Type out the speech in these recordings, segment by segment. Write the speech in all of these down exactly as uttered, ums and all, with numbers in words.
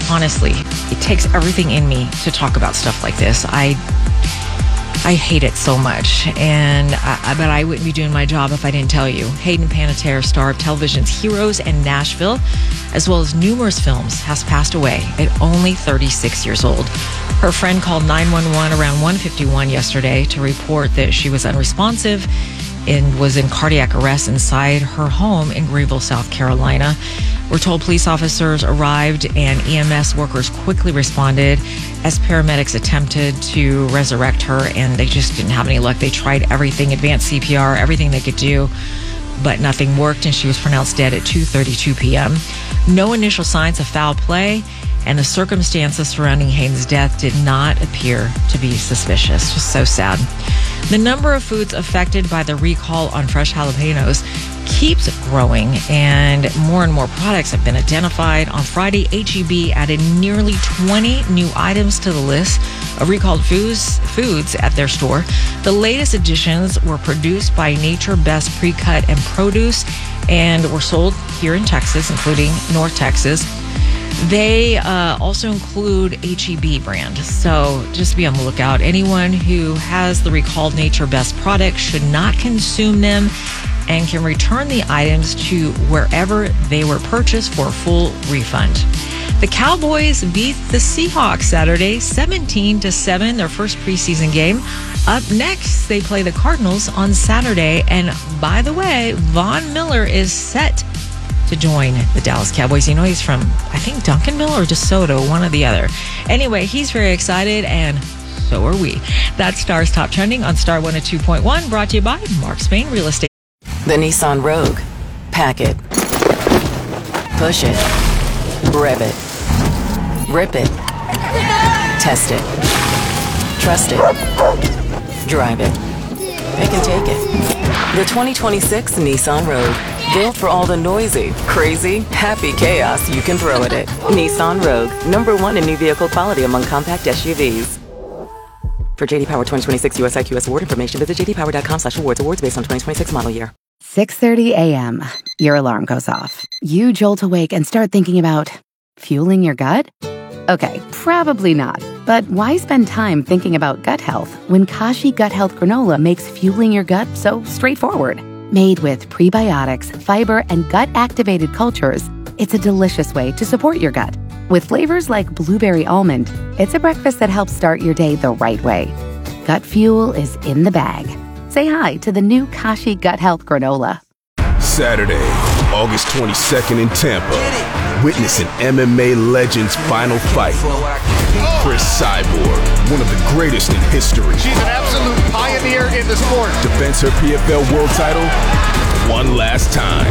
honestly, it takes everything in me to talk about stuff like this. I I hate it so much, and I, but I wouldn't be doing my job if I didn't tell you. Hayden Panettiere, star of television's Heroes and Nashville, as well as numerous films, has passed away at only thirty-six years old. Her friend called nine one one around one fifty-one yesterday to report that she was unresponsive and was in cardiac arrest inside her home in Greenville, South Carolina. We're told police officers arrived and E M S workers quickly responded as paramedics attempted to resurrect her, and they just didn't have any luck. They tried everything, advanced C P R, everything they could do, but nothing worked, and she was pronounced dead at two thirty-two p.m. No initial signs of foul play, and the circumstances surrounding Hayden's death did not appear to be suspicious. Just so sad. The number of foods affected by the recall on fresh jalapenos keeps growing, and more and more products have been identified. On Friday, H E B added nearly twenty new items to the list of recalled foods, foods at their store. The latest additions were produced by Nature Best Pre-Cut and Produce and were sold here in Texas, including North Texas. They uh, also include H E B brand, so just be on the lookout. Anyone who has the recalled Nature Best product should not consume them and can return the items to wherever they were purchased for a full refund. The Cowboys beat the Seahawks Saturday, seventeen to seven, their first preseason game. Up next, they play the Cardinals on Saturday. And by the way, Von Miller is set to join the Dallas Cowboys. You know, he's from, I think, Duncanville or DeSoto, one or the other. Anyway, he's very excited, and so are we. That's Star's Top Trending on Star one oh two point one, brought to you by Mark Spain Real Estate. The Nissan Rogue. Pack it. Push it. Rev it. Rip it. Test it. Trust it. Drive it. Pick and take it. The twenty twenty-six Nissan Rogue. Built for all the noisy, crazy, happy chaos you can throw at it. Nissan Rogue. Number one in new vehicle quality among compact S U Vs. For J D Power twenty twenty-six U S I Q S award information, visit j d power dot com slash awards. Awards based on twenty twenty-six model year. six thirty a.m. Your alarm goes off. You jolt awake and start thinking about fueling your gut? Okay, probably not. But why spend time thinking about gut health when Kashi Gut Health Granola makes fueling your gut so straightforward? Made with prebiotics, fiber, and gut-activated cultures, it's a delicious way to support your gut. With flavors like blueberry almond, it's a breakfast that helps start your day the right way. Gut fuel is in the bag. Say hi to the new Kashi Gut Health Granola. Saturday, August twenty-second in Tampa. Witness an M M A legend's final fight. Chris Cyborg, one of the greatest in history. She's an absolute pioneer in the sport. Defends her P F L world title one last time.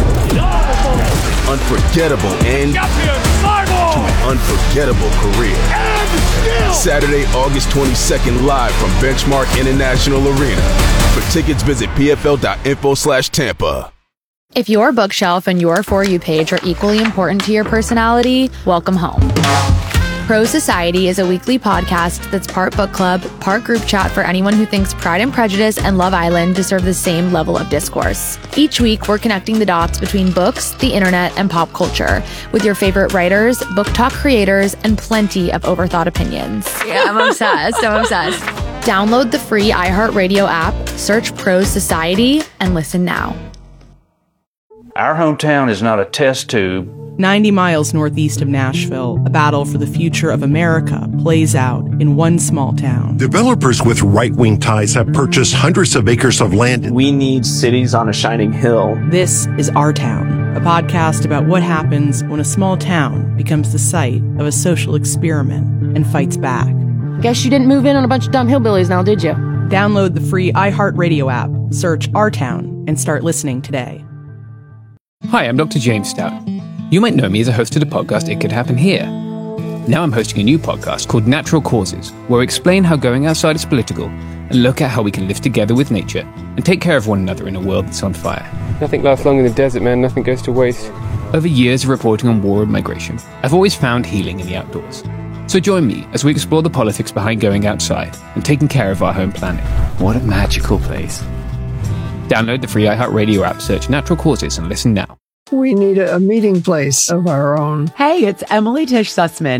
Unforgettable end to an unforgettable career. Saturday, August twenty-second, live from Benchmark International Arena. For tickets, visit p f l dot info slash Tampa. If your bookshelf and your For You page are equally important to your personality, welcome home. Pro Society is a weekly podcast that's part book club, part group chat for anyone who thinks Pride and Prejudice and Love Island deserve the same level of discourse. Each week, we're connecting the dots between books, the internet, and pop culture with your favorite writers, book talk creators, and plenty of overthought opinions. Yeah, I'm obsessed. I'm obsessed. Download the free iHeartRadio app, search Pro Society, and listen now. Our hometown is not a test tube. ninety miles northeast of Nashville, a battle for the future of America plays out in one small town. Developers with right-wing ties have purchased hundreds of acres of land. We need cities on a shining hill. This is Our Town, a podcast about what happens when a small town becomes the site of a social experiment and fights back. Guess you didn't move in on a bunch of dumb hillbillies now, did you? Download the free iHeartRadio app, search Our Town, and start listening today. Hi, I'm Doctor James Stout. You might know me as a host of the podcast It Could Happen Here. Now I'm hosting a new podcast called Natural Causes, where I explain how going outside is political and look at how we can live together with nature and take care of one another in a world that's on fire. Nothing lasts long in the desert, man. Nothing goes to waste. Over years of reporting on war and migration, I've always found healing in the outdoors. So join me as we explore the politics behind going outside and taking care of our home planet. What a magical place. Download the free iHeartRadio app, search Natural Causes, and listen now. We need a, a meeting place of our own. Hey, it's Emily Tish Sussman.